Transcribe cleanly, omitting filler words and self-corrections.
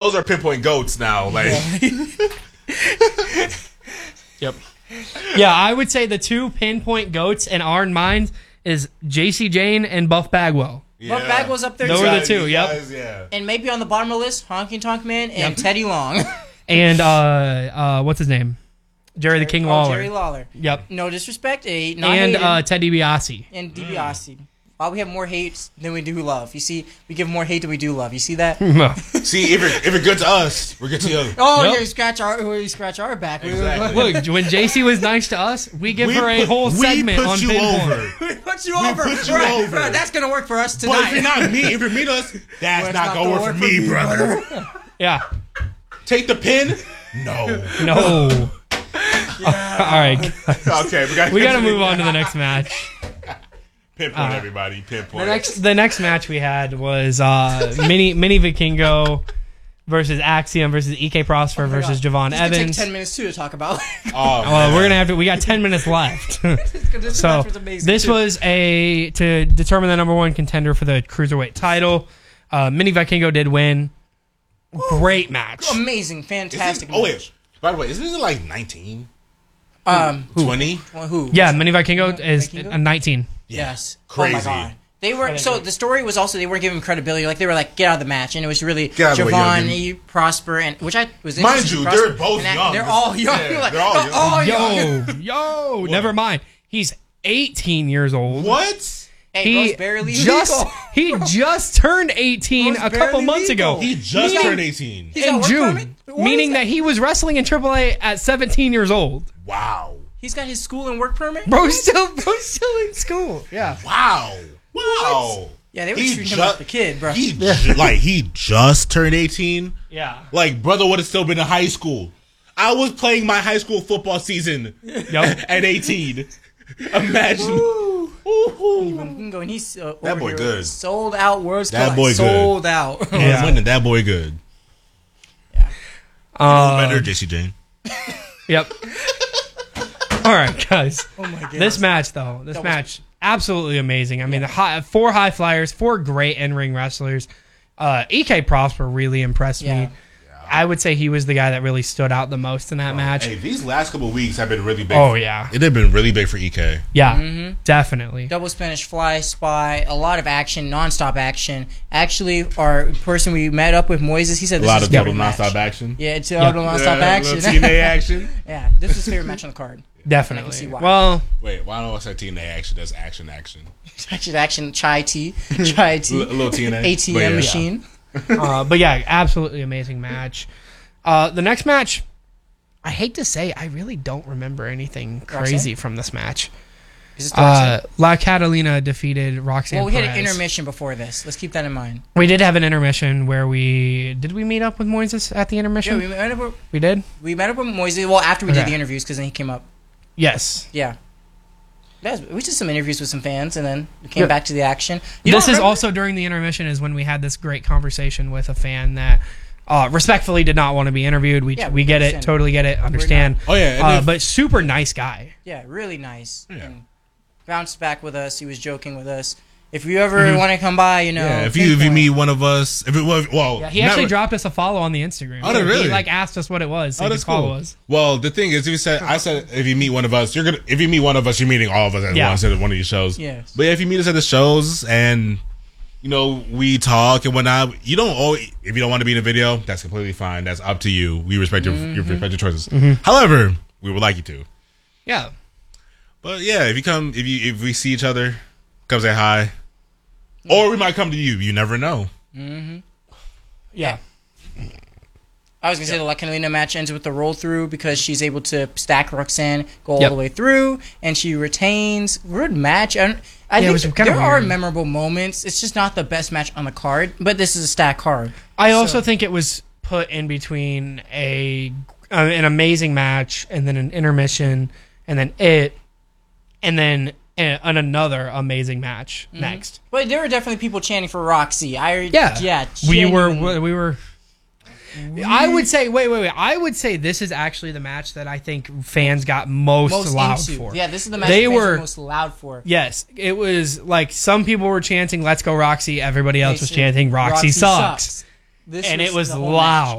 those are pinpoint goats now. Like, Yep. Yeah, I would say the two pinpoint goats in our minds is JC Jane and Buff Bagwell. Buff Bagwell's up there Those too. are the two. Yep. Guys, yeah. And maybe on the bottom of the list, Honky Tonk Man and Teddy Long. And what's his name? Jerry the King Lawler. Jerry Lawler. Yep. No disrespect, not And hating. Ted DiBiase. And DiBiase. Why we have more hate than we do love. You see, we give more hate than we do love. You see that? See, if you're good to us, we're good to you. Oh, Yep. yeah, you scratch our back. Exactly. Look, when JC was nice to us, we give her a whole segment on you pinpoint. over. We put you over. put you Right, over. right, that's gonna work for us But tonight. if you meet us, that's not gonna work for me, brother. Yeah. Take the pin? No. No. All right. Okay, We got to move on to the next match. Pinpoint, everybody. Pinpoint. The next match we had was Mini Vikingo versus Axiom versus EK Prosper versus Javon This could take Evans. 10 minutes too to talk about. Oh, We're gonna have to. We got 10 minutes left. This So match was amazing, this too. was to determine the number one contender for the cruiserweight title. Mini Vikingo did win. Great match. amazing, fantastic. Oh, wait. By the way, isn't it like 19? 20? 20? Who? Yeah, Mini Vikingo is Vikingo? a 19. Yes. Crazy. Oh my god. They were the story was also they weren't giving him credibility. Like they were like, get out of the match, and it was really Get out of the way, Giovanni, Prosper, and which I was Mind interested you, in Prosper, they're both and young. They're all young. Yeah, You're like, they're all they're young. all young. Yo, never mind. He's 18 years old. What? Hey, bro's barely legal. He just turned 18 Bro's a couple barely months legal. ago. He just turned 18. He's got in work June, permit? What meaning is that he was wrestling in AAA at 17 years old. Wow. He's got his school and work permit. Bro's still in school. Yeah. Wow. Wow. Yeah, they were He treating him ju- like the kid, bro. He just turned 18. Yeah. Like, brother would have still been in high school. I was playing my high school football season Yep. at 18. Imagine. Ooh. And he's That boy good. Sold out words. That boy good. sold out. Yeah. Winning. That boy good. Better, JC Jane. Yep. All right, guys. Oh my god. This match, though, absolutely amazing. I mean, four high flyers, four great in-ring wrestlers. EK Prosper really impressed me. I would say he was the guy that really stood out the most in that match. Hey, these last couple of weeks have been really big. Oh, yeah. It have been really big for EK. Yeah, definitely. Double Spanish Fly, Spy, a lot of action, non-stop action. Actually, our person we met up with, Moises, he said A this lot is of his double favorite match. nonstop action. Yeah, it's double nonstop action. Little TNA action. Yeah, this is his favorite match on the card. Definitely. see why. Well, Wait, why don't I say TNA action? That's action. Action, chai tea, A little TNA. ATM But yeah. machine. but yeah, absolutely amazing match. The next match, I hate to say, I really don't remember anything crazy from this match. Is this the La Catalina defeated Roxanne well, we had an Perez. intermission before this. Let's keep that in mind. We did have an intermission where did we meet up with Moises at the Yeah, intermission? We did? we met up with Moises. Well, after we did Okay. the interviews, because then he came up. Yes. Yeah. We did some interviews with some fans, and then we came Yeah. back to the action. This is also during the intermission is when we had this great conversation with a fan that respectfully did not want to be interviewed. We we get it, understand. totally get it, understand. Oh, yeah. and if- But super nice guy. Yeah, really nice. Yeah. And bounced back with us. He was joking with us. If you ever want to come by, yeah, if you meet one of us, He actually dropped us a follow on the Instagram. Oh, really? He asked us what it was. So Oh, he that's could follow cool. us. Well, the thing is, I said if you meet one of us, if you meet one of us, you're meeting all of us at once at one of these shows. Yes. But yeah, if you meet us at the shows and we talk and whatnot, if you don't want to be in a video, that's completely fine. That's up to you. We respect your choices. However, we would like you to. Yeah. But yeah, if we see each other, come say hi, or we might come to you. You never know. Yeah. I was going to say the La Catalina match ends with the roll through because she's able to stack Roxanne, go all Yep. the way through, and she retains. Good match. I it was think kinda there are weird. memorable moments. It's just not the best match on the card, but this is a stack card. I also think it was put in between an amazing match and then an intermission and then another amazing match next. But there were definitely people chanting for Roxy. We were. I would say, wait. I would say this is actually the match that I think fans got most loud into. for. Yeah, this is the match They fans were most loud for. Yes, it was like some people were chanting "Let's go Roxy," everybody else was chanting "Roxy sucks," This and it was the whole loud. match.